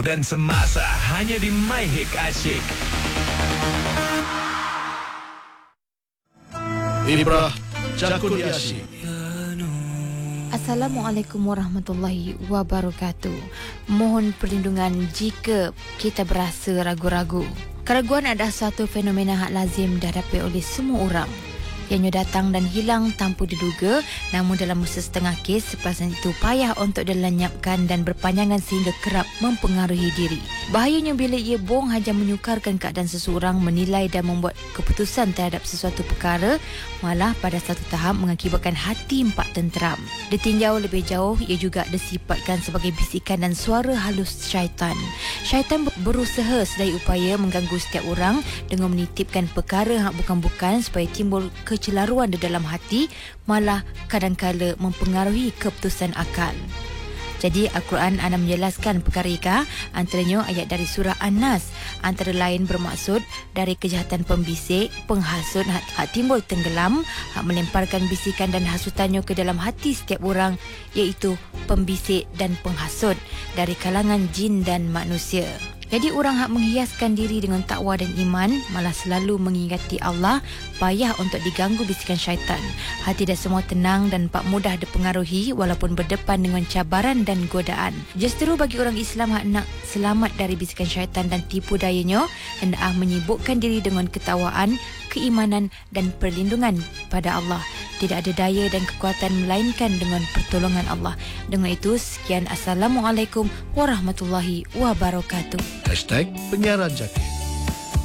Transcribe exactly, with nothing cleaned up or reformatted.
dan semasa hanya di My Hit Asyik. Ibrah Jakun Asyik. Assalamualaikum warahmatullahi wabarakatuh. Mohon perlindungan jika kita berasa ragu-ragu. Keraguan adalah satu fenomena hak lazim dihadapi oleh semua orang. Ianya datang dan hilang tanpa diduga, namun dalam masa setengah kes, perasaan itu payah untuk dilenyapkan dan berpanjangan sehingga kerap mempengaruhi diri. Bahayanya bila ia bong haja menyukarkan keadaan seseorang, menilai dan membuat keputusan terhadap sesuatu perkara, malah pada satu tahap mengakibatkan hati empat tenteram. Ditinjau lebih jauh, ia juga disifatkan sebagai bisikan dan suara halus syaitan. Syaitan berusaha sedaya upaya mengganggu setiap orang dengan menitipkan perkara hak bukan-bukan supaya timbul kecelaruan di dalam hati, malah kadangkala mempengaruhi keputusan akal. Jadi Al-Quran ana menjelaskan perkara ika, antaranya ayat dari surah An-Nas, antara lain bermaksud dari kejahatan pembisik, penghasut hak, hak timbul tenggelam, hak melemparkan bisikan dan hasutannya ke dalam hati setiap orang, iaitu pembisik dan penghasut dari kalangan jin dan manusia. Jadi orang hak menghiaskan diri dengan takwa dan iman, malah selalu mengingati Allah, payah untuk diganggu bisikan syaitan. Hati dah semua tenang dan pak mudah dipengaruhi walaupun berdepan dengan cabaran dan godaan. Justru bagi orang Islam hak nak selamat dari bisikan syaitan dan tipu dayanya, hendaklah menyibukkan diri dengan ketawaan, keimanan dan perlindungan pada Allah. Tidak ada daya dan kekuatan melainkan dengan pertolongan Allah. Dengan itu, sekian. Assalamualaikum warahmatullahi wabarakatuh. Hashtag Penyiaran Jakun.